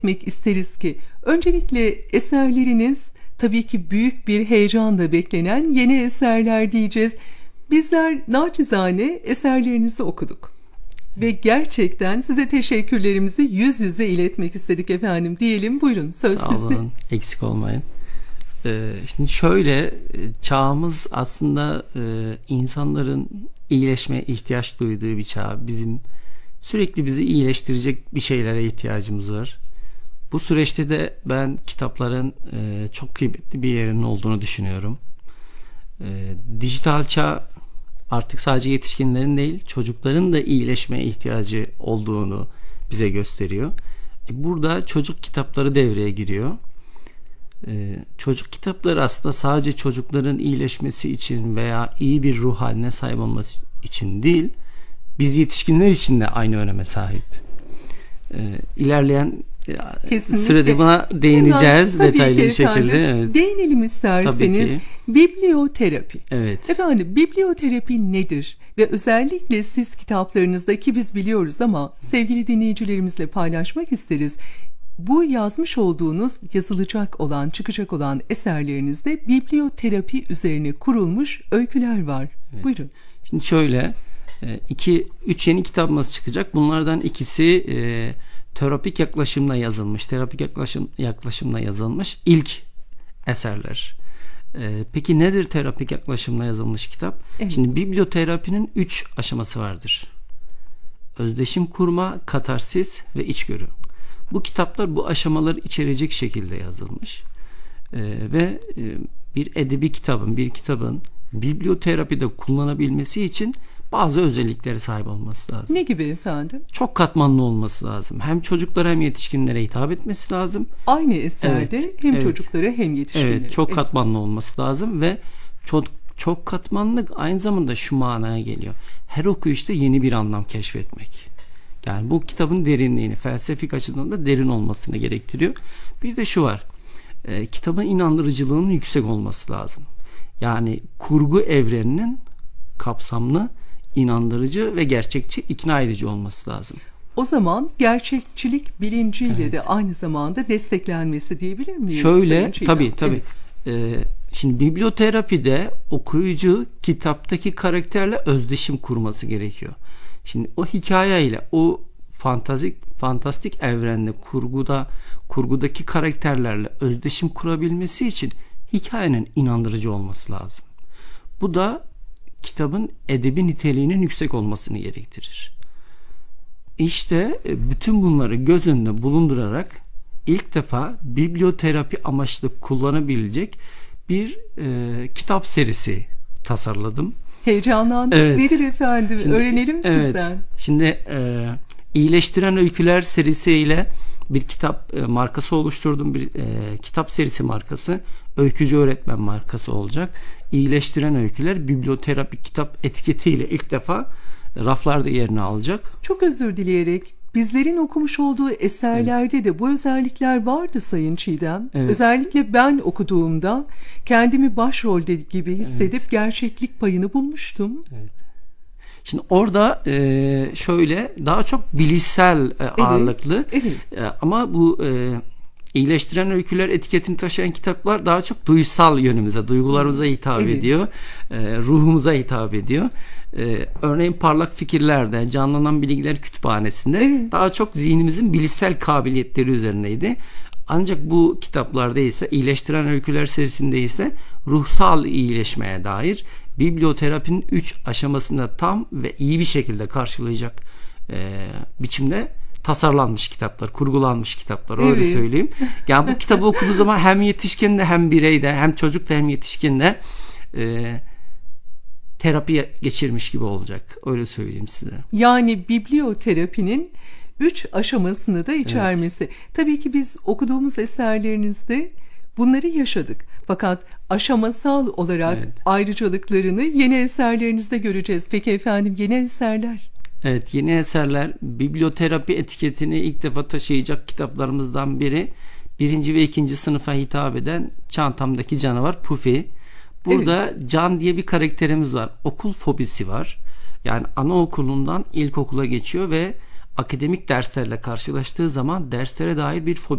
etmek isteriz ki öncelikle eserleriniz tabii ki büyük bir heyecanla beklenen yeni eserler diyeceğiz. Bizler naçizane eserlerinizi okuduk. Ve gerçekten size teşekkürlerimizi yüz yüze iletmek istedik efendim diyelim. Buyurun, söz sizde. Sağ olun, eksik olmayın. Şimdi şöyle, çağımız aslında insanların iyileşmeye ihtiyaç duyduğu bir çağ. Sürekli bizi iyileştirecek bir şeylere ihtiyacımız var. Bu süreçte de ben kitapların çok kıymetli bir yerinin olduğunu düşünüyorum. Dijital çağ artık sadece yetişkinlerin değil, çocukların da iyileşmeye ihtiyacı olduğunu bize gösteriyor. Burada çocuk kitapları devreye giriyor. Çocuk kitapları aslında sadece çocukların iyileşmesi için veya iyi bir ruh haline sahip olması için değil, biz yetişkinler için de aynı öneme sahip. İlerleyen Kesinlikle. Sürede buna değineceğiz detaylı bir şekilde. Evet. Değinelim isterseniz. Biblioterapi. Evet. Efendim, biblioterapi nedir? Ve özellikle siz kitaplarınızdaki biz biliyoruz ama sevgili dinleyicilerimizle paylaşmak isteriz. Bu yazmış olduğunuz, yazılacak olan, çıkacak olan eserlerinizde biblioterapi üzerine kurulmuş öyküler var. Evet. Buyurun. Şimdi şöyle, 3 yeni kitabımız çıkacak. Bunlardan ikisi terapik yaklaşımla yazılmış. Terapik yaklaşımla yazılmış ilk eserler. Peki nedir terapik yaklaşımla yazılmış kitap? Evet. Şimdi biblioterapinin 3 aşaması vardır. Özdeşim kurma, katarsis ve içgörü. Bu kitaplar bu aşamaları içerecek şekilde yazılmış. Ve bir edebi kitabın biblioterapide kullanabilmesi için bazı özelliklere sahip olması lazım. Ne gibi efendim? Çok katmanlı olması lazım. Hem çocuklara hem yetişkinlere hitap etmesi lazım. Aynı eserde hem çocuklara hem yetişkinlere. Evet, çok katmanlı olması lazım ve çok katmanlık aynı zamanda şu manaya geliyor. Her okuyuşta yeni bir anlam keşfetmek. Yani bu kitabın derinliğini, felsefik açıdan da derin olmasını gerektiriyor. Bir de şu var. Kitabın inandırıcılığının yüksek olması lazım. Yani kurgu evreninin kapsamlı, inandırıcı ve gerçekçi, ikna edici olması lazım. O zaman gerçekçilik bilinciyle de aynı zamanda desteklenmesi diyebilir miyiz? Şöyle, tabii. Evet. Şimdi biblioterapide okuyucu kitaptaki karakterle özdeşim kurması gerekiyor. Şimdi o hikayeyle, o fantastik evrende, kurgudaki karakterlerle özdeşim kurabilmesi için hikayenin inandırıcı olması lazım. Bu da kitabın edebi niteliğinin yüksek olmasını gerektirir. İşte bütün bunları göz önünde bulundurarak ilk defa biblioterapi amaçlı kullanabilecek bir kitap serisi tasarladım. Heyecanlandım. Evet. Nedir efendim? Şimdi, öğrenelim sizden. Şimdi iyileştiren öyküler serisiyle bir kitap markası oluşturdum. Bir kitap serisi markası. Öykücü öğretmen markası olacak. İyileştiren öyküler biblioterapi kitap etiketiyle ilk defa raflarda yerini alacak. Çok özür dileyerek, bizlerin okumuş olduğu eserlerde de bu özellikler vardı Sayın Çiğdem. Evet. Özellikle ben okuduğumda kendimi başrolde gibi hissedip gerçeklik payını bulmuştum. Evet. Şimdi orada şöyle daha çok bilişsel ağırlıklı ama bu iyileştiren öyküler etiketini taşıyan kitaplar daha çok duysal yönümüze, duygularımıza hitap ediyor, ruhumuza hitap ediyor. Örneğin parlak fikirlerde, canlanan bilgiler kütüphanesinde daha çok zihnimizin bilişsel kabiliyetleri üzerineydi. Ancak bu kitaplarda ise, iyileştiren öyküler serisinde ise ruhsal iyileşmeye dair biblioterapinin 3 aşamasında tam ve iyi bir şekilde karşılayacak biçimde tasarlanmış kitaplar, kurgulanmış kitaplar, öyle söyleyeyim. Yani bu kitabı okuduğu zaman hem yetişkinde hem bireyde, hem çocukta hem yetişkinde terapi geçirmiş gibi olacak. Öyle söyleyeyim size. Yani biblioterapinin 3 aşamasını da içermesi. Evet. Tabii ki biz okuduğumuz eserlerinizde bunları yaşadık. Fakat aşamasal olarak ayrıcalıklarını yeni eserlerinizde göreceğiz. Peki efendim, yeni eserler? Evet, yeni eserler biblioterapi etiketini ilk defa taşıyacak kitaplarımızdan biri. 1. ve 2. sınıfa hitap eden Çantamdaki Canavar Pufi. Burada Can diye bir karakterimiz var. Okul fobisi var. Yani anaokulundan ilkokula geçiyor ve akademik derslerle karşılaştığı zaman derslere dair bir fobi